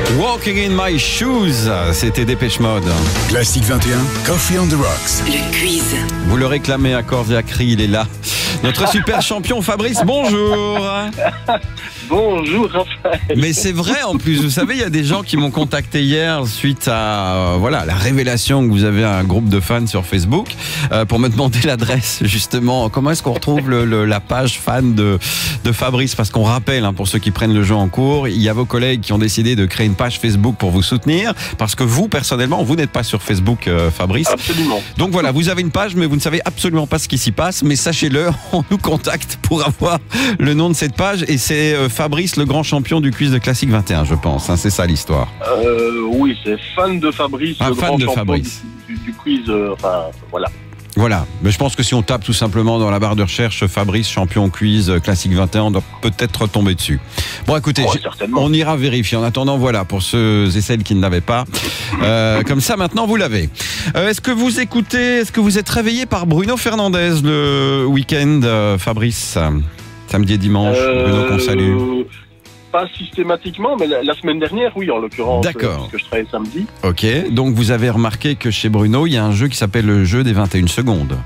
Walking in my shoes, c'était Dépêche Mode. Classique 21, Coffee on the Rocks. Le quiz. Vous le réclamez à corps et à cri, il est là. Notre super champion Fabrice, bonjour. Bonjour Raphaël. Mais c'est vrai en plus, vous savez, il y a des gens qui m'ont contacté hier suite à la révélation que vous avez un groupe de fans sur Facebook pour me demander l'adresse justement. Comment est-ce qu'on retrouve la page fan de Fabrice? Parce qu'on rappelle, pour ceux qui prennent le jeu en cours, il y a vos collègues qui ont décidé de créer une page Facebook pour vous soutenir parce que vous, personnellement, vous n'êtes pas sur Facebook, Fabrice. Absolument. Donc voilà, vous avez une page mais vous ne savez absolument pas ce qui s'y passe, mais sachez-le, on nous contacte pour avoir le nom de cette page et c'est Fabrice, le grand champion du quiz de Classique 21, je pense. C'est ça l'histoire. Oui, c'est fan de Fabrice, le fan grand de champion Fabrice. du quiz. Voilà. Voilà, mais je pense que si on tape tout simplement dans la barre de recherche Fabrice, champion quiz Classique 21, on doit peut-être retomber dessus. Bon, écoutez, on ira vérifier. En attendant, voilà, pour ceux et celles qui ne l'avaient pas. Comme ça, maintenant, vous l'avez. Est-ce que vous êtes réveillé par Bruno Fernandez le week-end, Fabrice? Samedi et dimanche, Bruno qu'on salue. Pas systématiquement, mais la semaine dernière, oui, en l'occurrence. D'accord. Parce que je travaillais samedi. Ok, donc vous avez remarqué que chez Bruno, il y a un jeu qui s'appelle le jeu des 21 secondes.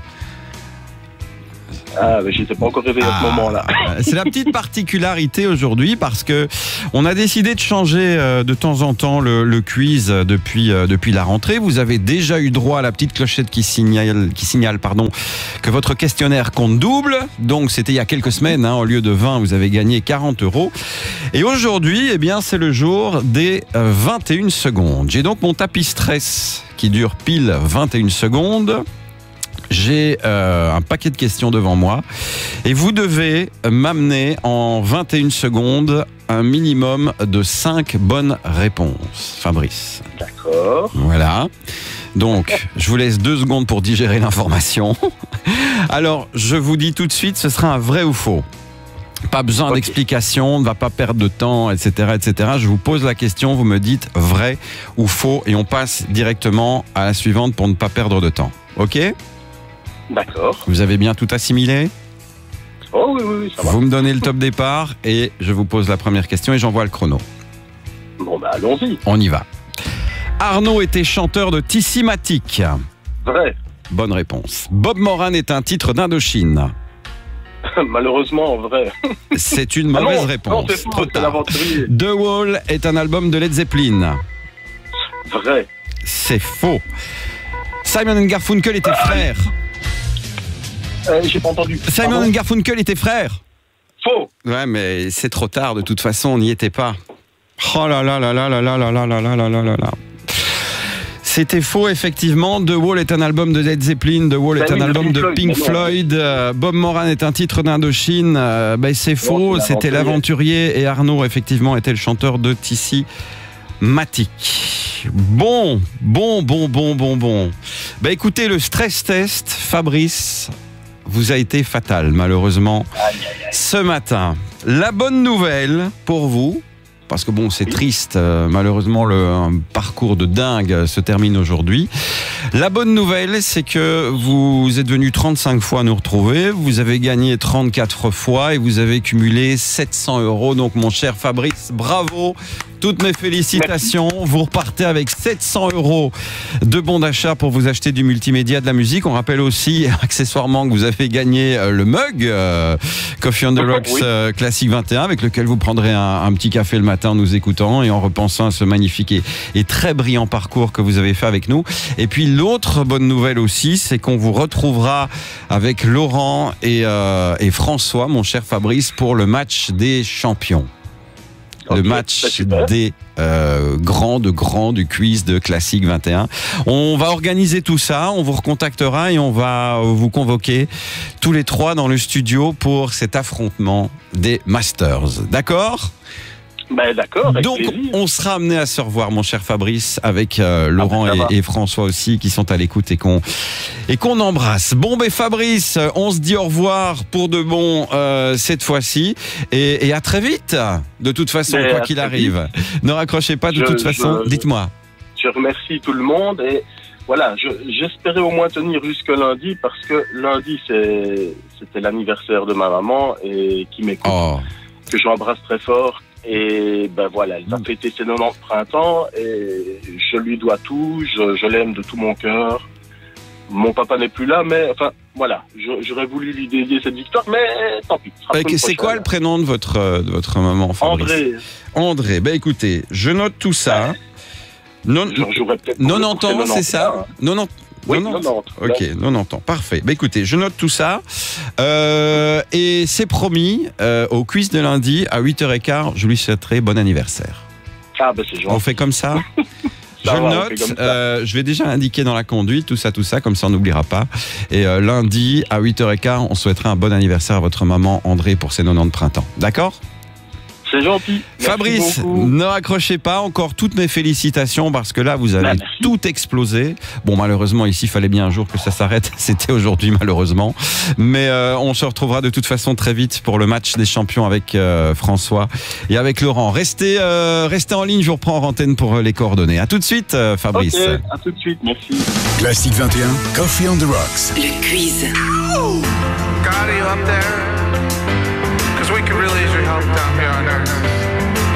Ah, mais j'étais pas encore réveillé à ce moment-là. C'est la petite particularité aujourd'hui parce que on a décidé de changer de temps en temps le quiz depuis la rentrée. Vous avez déjà eu droit à la petite clochette qui signale que votre questionnaire compte double. Donc c'était il y a quelques semaines, au lieu de 20, vous avez gagné 40 €. Et aujourd'hui, c'est le jour des 21 secondes. J'ai donc mon tapis stress qui dure pile 21 secondes. J'ai un paquet de questions devant moi et vous devez m'amener en 21 secondes un minimum de 5 bonnes réponses. Fabrice. D'accord. Voilà. Donc, je vous laisse 2 secondes pour digérer l'information. Alors, je vous dis tout de suite, ce sera un vrai ou faux. Pas besoin d'explication, on ne va pas perdre de temps, etc., etc. Je vous pose la question, vous me dites vrai ou faux et on passe directement à la suivante pour ne pas perdre de temps. Ok ? D'accord. Vous avez bien tout assimilé? Oh oui, ça va. Vous me donnez le top départ et je vous pose la première question et j'envoie le chrono. Bon, allons-y. On y va. Arnaud était chanteur de Tissimatic. Vrai. Bonne réponse. Bob Moran est un titre d'Indochine. Malheureusement, vrai. C'est une mauvaise réponse. Non, c'est faux, trop c'est tard. l'aventurier. The Wall est un album de Led Zeppelin. Vrai. C'est faux. Simon & Garfunkel étaient frères. J'ai pas entendu. Simon & Garfunkel étaient frères. Faux. Ouais, mais c'est trop tard, de toute façon, on n'y était pas. Oh là là là là là là là là là là là là là là. C'était faux, effectivement. The Wall est un album de Led Zeppelin. The Wall est un album de Pink Floyd. Bob Moran est un titre d'Indochine. C'est faux. C'était l'aventurier. Et Arnaud, effectivement, était le chanteur de Tissimatic. Bon. Écoutez, le stress test, Fabrice, vous a été fatal, malheureusement, ce matin. La bonne nouvelle pour vous, parce que c'est triste, malheureusement, un parcours de dingue se termine aujourd'hui. La bonne nouvelle, c'est que vous êtes venu 35 fois nous retrouver, vous avez gagné 34 fois et vous avez cumulé 700 €. Donc, mon cher Fabrice, bravo! Toutes mes félicitations. Merci. Vous repartez avec 700 € de bons d'achat pour vous acheter du multimédia, de la musique. On rappelle aussi, accessoirement, que vous avez gagné le mug Coffee on the Rocks Classique 21, avec lequel vous prendrez un petit café le matin en nous écoutant et en repensant à ce magnifique et très brillant parcours que vous avez fait avec nous. Et puis, l'autre bonne nouvelle aussi, c'est qu'on vous retrouvera avec Laurent et François, mon cher Fabrice, pour le match des champions. Le match des grands du quiz de Classique 21. On va organiser tout ça, on vous recontactera et on va vous convoquer tous les 3 dans le studio pour cet affrontement des Masters. D'accord ? D'accord. Donc, plaisir. on sera amené à se revoir, mon cher Fabrice, avec Laurent et François aussi, qui sont à l'écoute et qu'on embrasse. Bon, Fabrice, on se dit au revoir pour de bon cette fois-ci. Et à très vite, de toute façon, quoi qu'il arrive. Ne raccrochez pas, de toute façon. Dites-moi. Je remercie tout le monde et voilà, j'espérais au moins tenir jusque lundi parce que lundi, c'était l'anniversaire de ma maman et qui m'écoute. Que j'embrasse très fort, Et ben voilà, elle va fêter ses 90 printemps et je lui dois tout, je l'aime de tout mon cœur. Mon papa n'est plus là, mais enfin voilà, j'aurais voulu lui dédier cette victoire, mais tant pis. C'est quoi le prénom de votre maman, Fabrice? André. Ben écoutez, je note tout ça. 90 ans, c'est ça? 90. Oui, 90. Ok, 90 ans, parfait. Bah écoutez, je note tout ça. Et c'est promis, au quiz de lundi, à 8h15, je lui souhaiterai bon anniversaire. Ah bah c'est gentil. On fait comme ça. Je le note, je vais déjà indiquer dans la conduite, tout ça, comme ça on n'oubliera pas. Et lundi, à 8h15, on souhaitera un bon anniversaire à votre maman André pour ses 90 printemps. D'accord ? C'est gentil. Fabrice, ne raccrochez pas, encore toutes mes félicitations parce que là vous avez tout explosé. Bon, malheureusement ici il fallait bien un jour que ça s'arrête, c'était aujourd'hui malheureusement, mais on se retrouvera de toute façon très vite pour le match des champions avec François et avec Laurent. Restez en ligne, je vous reprends en antenne pour les coordonnées. À tout de suite Fabrice. Ok, à tout de suite, merci. Classique 21, Coffee on the Rocks. Le quiz. Got you up there.